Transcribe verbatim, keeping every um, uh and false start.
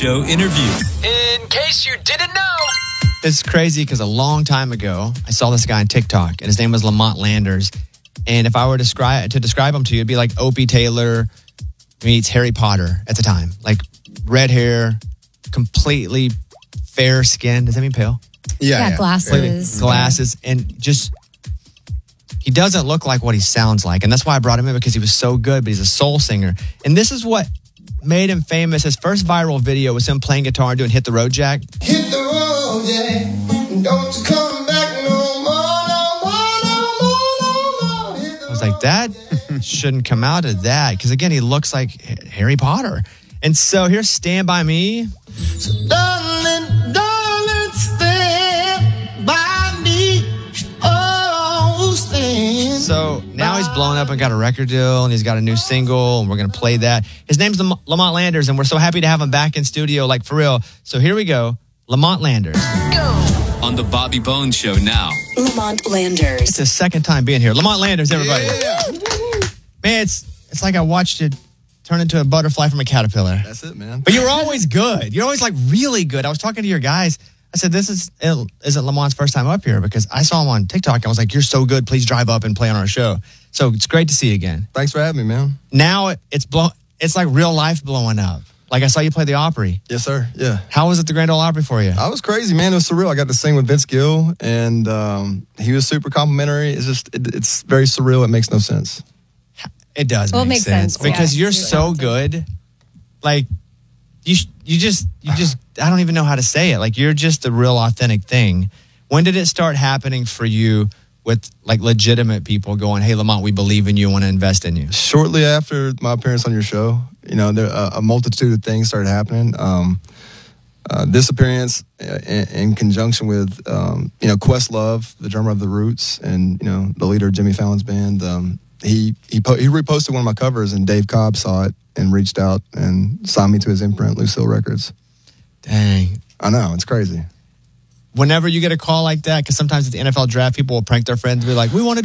Show interview. In case you didn't know. It's crazy because a long time ago, I saw this guy on TikTok, and his name was Lamont Landers. And if I were to describe, to describe him to you, it'd be like Opie Taylor meets Harry Potter at the time. Like red hair, completely fair skin. Does that mean pale? Yeah, Yeah, yeah. glasses. Glasses, and just, he doesn't look like what he sounds like. And that's why I brought him in, because he was so good, but he's a soul singer. And this is what made him famous. His first viral video was him playing guitar and doing Hit the Road Jack. Hit the road, Jack. Don't you come back no more, no more, no more, no more. Hit the I was like, that shouldn't come out of that. Because again, he looks like Harry Potter. And so here's Stand By Me. So darling, darling, stand by me. Oh, stand. So now he's blown up and got a record deal, and he's got a new single, and we're going to play that. His name's Lam- Lamont Landers, and we're so happy to have him back in studio, like for real. So here we go. Lamont Landers. On the Bobby Bones Show now. Lamont Landers. It's his second time being here. Lamont Landers, everybody. Yeah. Man, it's it's like I watched it turn into a butterfly from a caterpillar. That's it, man. But you were always good. You're always like really good. I was talking to your guys. I said, this is, isn't Lamont's first time up here, because I saw him on TikTok. I was like, you're so good. Please drive up and play on our show. So it's great to see you again. Thanks for having me, man. Now it's blow, it's like real life blowing up. Like I saw you play the Opry. Yes, sir. Yeah. How was it the Grand Ole Opry for you? I was crazy, man. It was surreal. I got to sing with Vince Gill, and um, he was super complimentary. It's just, it, it's very surreal. It makes no sense. It does Well, it make makes sense, sense. because Yeah, you're you're so talented. good. Like you, sh- you just, you just, I don't even know how to say it. Like you're just the real authentic thing. When did it start happening for you with like legitimate people going, "Hey, Lamont, we believe in you, want to invest in you"? Shortly after my appearance on your show, you know, there uh, a multitude of things started happening. Um, uh, this appearance, uh, in, in conjunction with, um, you know, Questlove, the drummer of The Roots, and you know, the leader of Jimmy Fallon's band. Um, he he po- he reposted one of my covers, and Dave Cobb saw it and reached out and signed me to his imprint, Lucille Records. Dang. I know, it's crazy. Whenever you get a call like that, because sometimes at the N F L draft, people will prank their friends and be like, "We want to